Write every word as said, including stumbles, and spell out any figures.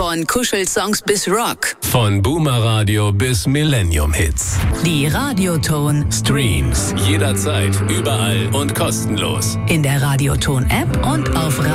Von Kuschelsongs bis Rock. Von Boomer Radio bis Millennium Hits. Die Radioton Streams jederzeit, überall und kostenlos. in der Radioton App und auf